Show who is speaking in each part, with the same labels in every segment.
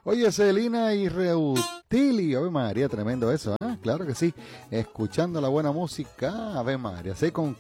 Speaker 1: Oye, Celina y Reutili, Ave María, tremendo eso, ¿eh? Claro que sí, escuchando la buena música, Ave María,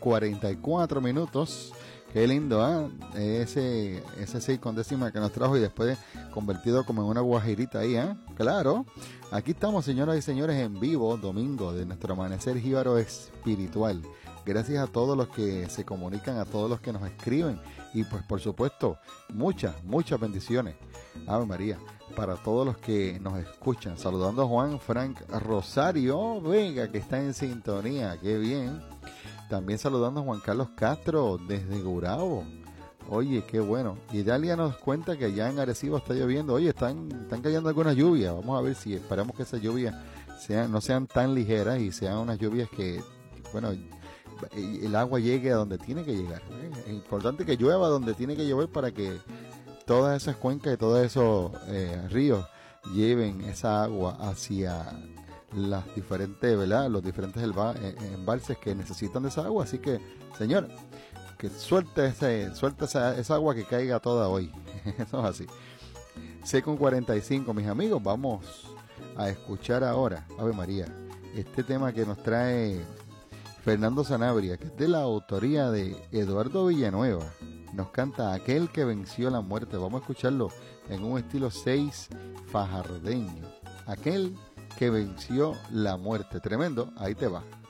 Speaker 1: 6:44, qué lindo, ese 6 con décima que nos trajo y después convertido como en una guajirita ahí, claro. Aquí estamos, señoras y señores, en vivo, domingo, de nuestro amanecer jíbaro espiritual. Gracias a todos los que se comunican, a todos los que nos escriben y pues por supuesto, muchas bendiciones, Ave María, para todos los que nos escuchan. Saludando a Juan Frank Rosario Vega, que está en sintonía, qué bien. También saludando a Juan Carlos Castro desde Gurabo. Oye, qué bueno. Y Dalia nos cuenta que allá en Arecibo está lloviendo. Oye, están cayendo algunas lluvias. Vamos a ver si esperamos que esas lluvias no sean tan ligeras y sean unas lluvias que, bueno, el agua llegue a donde tiene que llegar. Es importante que llueva donde tiene que llover para que todas esas cuencas y todos esos ríos lleven esa agua hacia las diferentes, ¿verdad? Los diferentes embalses que necesitan de esa agua. Así que, señor, que suelta esa agua, que caiga toda hoy. Eso es así. 6:45, mis amigos, vamos a escuchar ahora, Ave María, este tema que nos trae Fernando Sanabria, que es de la autoría de Eduardo Villanueva. Nos canta Aquel que venció la muerte. Vamos a escucharlo en un estilo 6 fajardeño. Aquel que venció la muerte. Tremendo, ahí te va.